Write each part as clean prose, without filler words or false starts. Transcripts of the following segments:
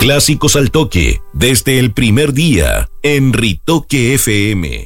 Clásicos al toque, desde el primer día, en Ritoque FM.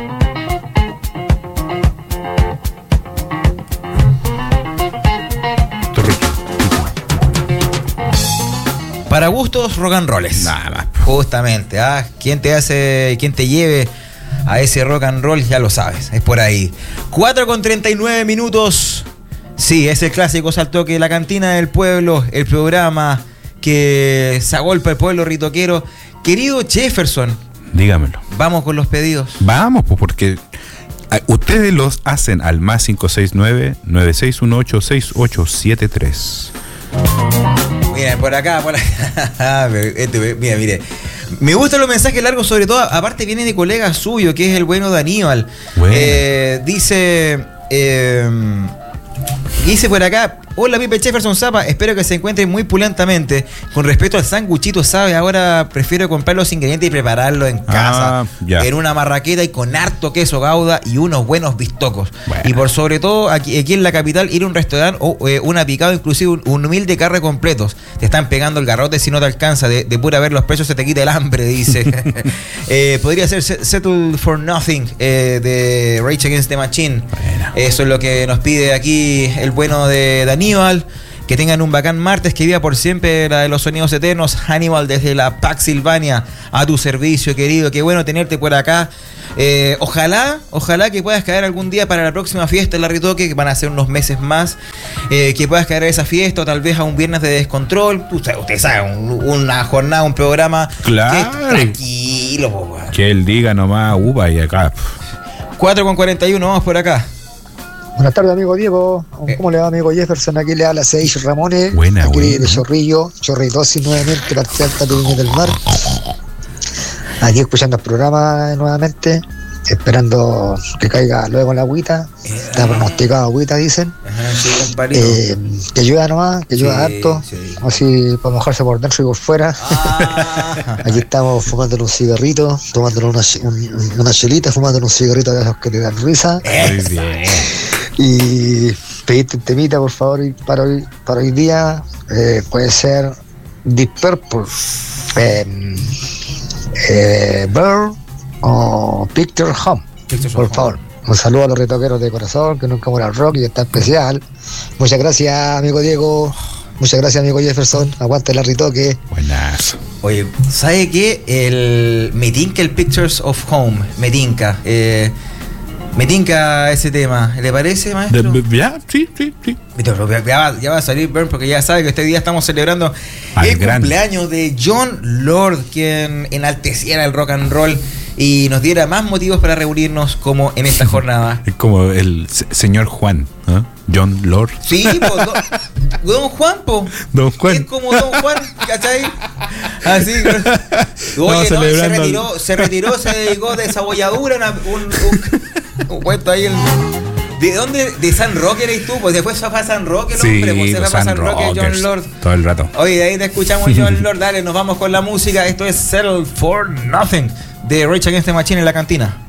Para gustos, rock and rolls. Nada más. Justamente, ¿quién te lleve a ese rock and roll? Ya lo sabes, es por ahí. 4:39 minutos. Sí, es el clásico salto que la cantina del pueblo, el programa que se agolpa el pueblo ritoquero. Querido Jefferson, dígamelo. Vamos con los pedidos. Vamos, pues, porque ustedes los hacen al más 569-9618-6873. Mira, por acá. Mire. Me gustan los mensajes largos, sobre todo, aparte viene de colega suyo, que es el bueno de Aníbal. Bueno. Dice por acá: hola, Pipe Jefferson Zapa, espero que se encuentren muy pulentamente. Con respecto al sanguchito, ¿sabe? Ahora prefiero comprar los ingredientes y prepararlo en casa, en una marraqueta y con harto queso gouda y unos buenos bistocos. Bueno. Y por sobre todo, aquí en la capital, ir a un restaurante o una picado, inclusive un humilde carne completos. Te están pegando el garrote si no te alcanza. De pura ver los precios se te quita el hambre, dice. Podría ser Settle for Nothing, de Rage Against the Machine. Bueno. Eso es lo que nos pide aquí el bueno de Aníbal. Que tengan un bacán martes, que viva por siempre la de los sonidos eternos. Aníbal desde la Pax Silvania, a tu servicio, querido. Qué bueno tenerte por acá. Ojalá que puedas caer algún día para la próxima fiesta en la Ritoque, que van a ser unos meses más. Que puedas caer a esa fiesta, o tal vez a un viernes de descontrol. Usted sabe, una jornada, un programa. Claro. Tranquilo, que él diga nomás, uva y acá. 4:41, vamos por acá. Buenas tardes, amigo Diego. ¿Cómo le va, amigo Jefferson? Aquí le habla Seix Ramones. Buena. De Chorrillo, Chorritosis nuevamente, parte alta de Viña del Mar. Aquí escuchando el programa nuevamente, esperando que caiga luego la agüita. Está pronosticado agüita, dicen. Ajá, sí, que llueva nomás, que llueva harto. Sí. Así para mojarse por dentro y por fuera. Aquí estamos fumándole un cigarrito, tomándole una chelita, fumándole un cigarrito de esos que te dan risa. Muy bien. Y pedirte un temita, por favor, para hoy día. Puede ser Deep Purple, Bird o Picture Home, por favor. Un saludo a los retoqueros de corazón, que nunca muera el rock y está especial. Muchas gracias, amigo Diego. Muchas gracias, amigo Jefferson. Aguante la Ritoque. Buenas. Oye, ¿sabe qué? Me tinca el Pictures of Home. Me tinca ese tema. ¿Le parece, maestro? Sí. Ya va a salir Burn, porque ya sabe que este día estamos celebrando el cumpleaños de Jon Lord, quien enalteciera el rock and roll y nos diera más motivos para reunirnos como en esta jornada. Es como el señor Juan, ¿no? Jon Lord. Sí, Don Juan, Don Juan. Es como Don Juan, ¿cachai? Así. Oye, se retiró, se dedicó de desabolladura, un cuento ahí. ¿De dónde? ¿De San Roque eres tú? Pues después se fue a San Roque el hombre, pues se fue a San Roque Jon Lord. Todo el rato. Oye, de ahí te escuchamos, Jon Lord. Dale, nos vamos con la música. Esto es Settle for Nothing de Rage Against the Machine en la cantina.